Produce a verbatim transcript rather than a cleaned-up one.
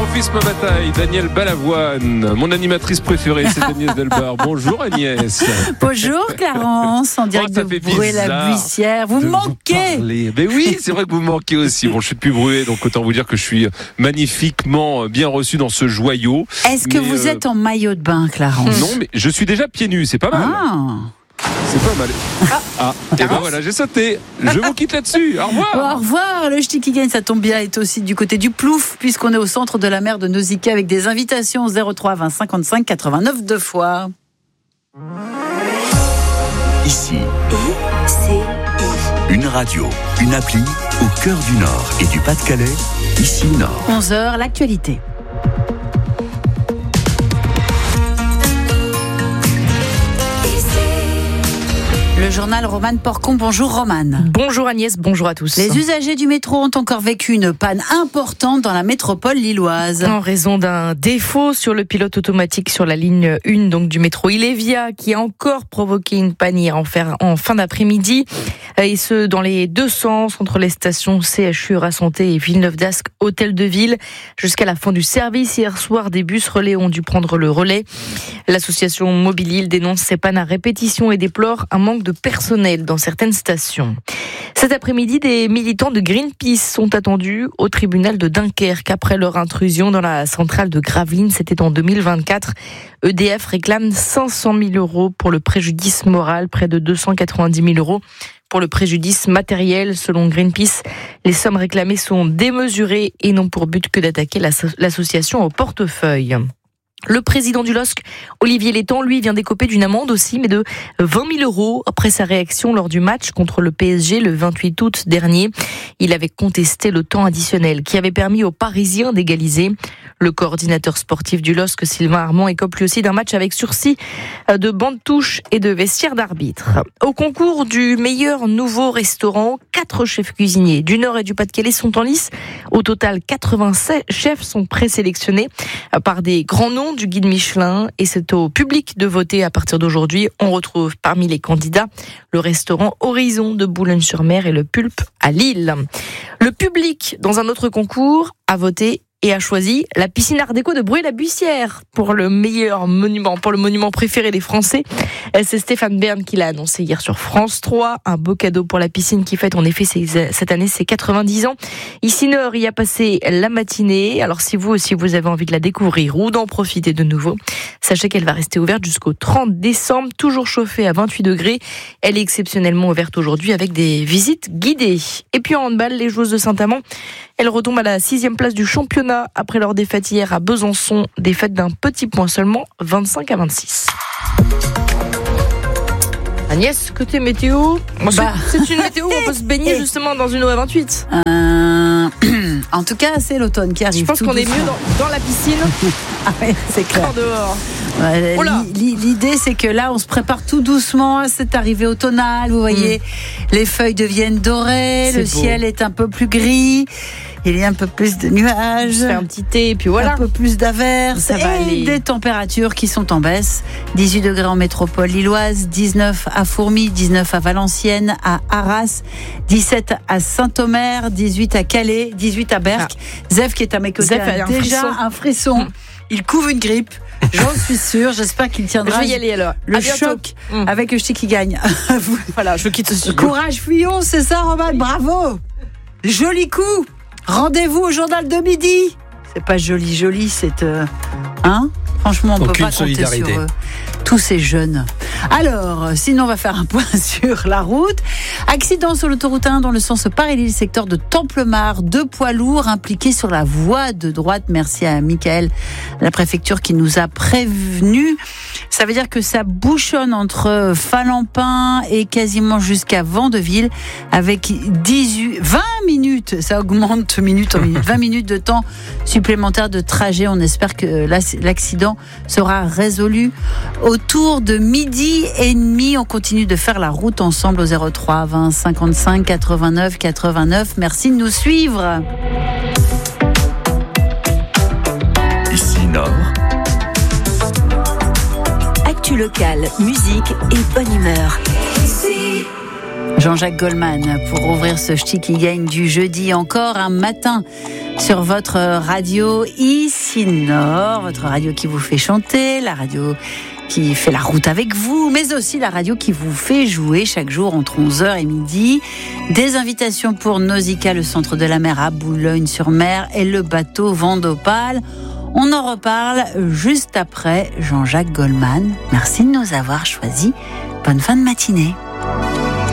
Sophisme Bataille, Daniel Balavoine. Mon animatrice préférée, c'est Agnès Delbar. Bonjour Agnès. Bonjour Clarence, en direct oh, de Bruay-la-Buissière. Vous me manquez. Vous Mais oui, c'est vrai que vous me manquez aussi. Bon, je suis plus Bruay, donc autant vous dire que je suis magnifiquement bien reçu dans ce joyau. Est-ce que mais vous euh... êtes en maillot de bain, Clarence? Non, mais je suis déjà pieds nus, c'est pas mal. Ah. C'est pas mal. Ah, ah. Et ben voilà, j'ai sauté. Je vous quitte là-dessus. Au revoir. Bon, au revoir. Le ch'ti qui gagne, ça tombe bien, est aussi du côté du Plouf, puisqu'on est au centre de la mer de Nausicaa avec des invitations zéro trois vingt cinquante-cinq quatre-vingt-neuf deux fois. Ici, I C I. Une radio, une appli au cœur du Nord et du Pas-de-Calais. Ici Nord. onze heures, l'actualité. Le journal Romane Porcon. Bonjour Romane. Bonjour Agnès, bonjour à tous. Les usagers du métro ont encore vécu une panne importante dans la métropole lilloise. En raison d'un défaut sur le pilote automatique sur la ligne un donc du métro Ilévia, qui a encore provoqué une panne hier en, fer, en fin d'après-midi. Et ce, dans les deux sens, entre les stations C H U Rassanté et Villeneuve-d'Ascq, Hôtel de Ville. Jusqu'à la fin du service, hier soir, des bus relais ont dû prendre le relais. L'association Mobilil dénonce ces pannes à répétition et déplore un manque de personnel dans certaines stations. Cet après-midi, des militants de Greenpeace sont attendus au tribunal de Dunkerque après leur intrusion dans la centrale de Gravelines. C'était en deux mille vingt-quatre. E D F réclame cinq cent mille euros pour le préjudice moral, près de deux cent quatre-vingt-dix mille euros pour le préjudice matériel. Selon Greenpeace, les sommes réclamées sont démesurées et n'ont pour but que d'attaquer l'association au portefeuille. Le président du L O S C, Olivier Létang, lui, vient d'écoper d'une amende aussi, mais de vingt mille euros après sa réaction lors du match contre le P S G le vingt-huit août dernier. Il avait contesté le temps additionnel qui avait permis aux Parisiens d'égaliser. Le coordinateur sportif du L O S C, Sylvain Armand, écope lui aussi d'un match avec sursis de banc de touche et de vestiaire d'arbitre. Au concours du meilleur nouveau restaurant, quatre chefs cuisiniers du Nord et du Pas-de-Calais sont en lice. Au total, quatre-vingt-sept chefs sont présélectionnés par des grands noms du guide Michelin, et c'est au public de voter à partir d'aujourd'hui. On retrouve parmi les candidats le restaurant Horizon de Boulogne-sur-Mer et le Pulpe à Lille. Le public, dans un autre concours, a voté et a choisi la piscine Art déco de Bruay-la-Buissière pour le meilleur monument, pour le monument préféré des Français. C'est Stéphane Bern qui l'a annoncé hier sur France trois. Un beau cadeau pour la piscine qui fête en effet cette année ses quatre-vingt-dix ans. Ici Nord y a passé la matinée. Alors si vous aussi vous avez envie de la découvrir ou d'en profiter de nouveau, sachez qu'elle va rester ouverte jusqu'au trente décembre, toujours chauffée à vingt-huit degrés. Elle est exceptionnellement ouverte aujourd'hui avec des visites guidées. Et puis en handball, les joueuses de Saint-Amand, elles retombent à la sixième place du championnat après leur défaite hier à Besançon, défaite d'un petit point seulement, vingt-cinq à vingt-six. Agnès, côté météo, bah. c'est une météo où on peut se baigner justement dans une eau à vingt-huit. Euh... En tout cas, c'est l'automne qui arrive. Je pense tout qu'on doucement. est mieux dans, dans la piscine. Ah ouais, c'est clair. En dehors. Ouais, l'idée, c'est que là, on se prépare tout doucement à cette arrivée automnale. Vous voyez, mmh. les feuilles deviennent dorées, c'est le beau. Ciel est un peu plus gris. Il y a un peu plus de nuages. Je fais un petit thé et puis voilà. Un peu plus d'averses. Ça va et aller. Des températures qui sont en baisse. dix-huit degrés en métropole lilloise, dix-neuf à Fourmies, dix-neuf à Valenciennes, à Arras, dix-sept à Saint-Omer, dix-huit à Calais, dix-huit à Berck. Ah. Zef qui est à mes côtés Zef a un déjà frisson. un frisson. Mmh. Il couvre une grippe. J'en suis sûre. J'espère qu'il tiendra. Je vais y aller alors. Le choc mmh. avec le ch'ti qui gagne. Voilà, je quitte ce Courage, fuyons, c'est ça, Roman. Bravo. Joli coup. Rendez-vous au journal de midi. C'est pas joli, joli, c'est... Euh, hein Franchement, on ne peut pas compter sur euh, tous ces jeunes. Alors, sinon, on va faire un point sur la route. Accident sur l'autoroute un dans le sens Paris-Lille, secteur de Templemar. Deux poids lourds impliqués sur la voie de droite. Merci à Michael, la préfecture, qui nous a prévenus. Ça veut dire que ça bouchonne entre Falampin et quasiment jusqu'à Vandeville avec dix-huit, vingt minutes. Ça augmente minute en minute. vingt minutes de temps supplémentaire de trajet. On espère que l'accident sera résolu autour de midi et demi. On continue de faire la route ensemble au zéro trois vingt cinquante-cinq quatre-vingt-neuf quatre-vingt-neuf. Merci de nous suivre. Ici Nord. Actu locale, musique et bonne humeur. Ici Jean-Jacques Goldman pour ouvrir ce Ch'ti qui gagne du jeudi. Encore un matin sur votre radio ici Nord, votre radio qui vous fait chanter, la radio qui fait la route avec vous, mais aussi la radio qui vous fait jouer chaque jour entre onze heures et midi. Des invitations pour Nausicaa, le centre de la mer à Boulogne-sur-Mer et le bateau Vendopale. On en reparle juste après Jean-Jacques Goldman. Merci de nous avoir choisis. Bonne fin de matinée.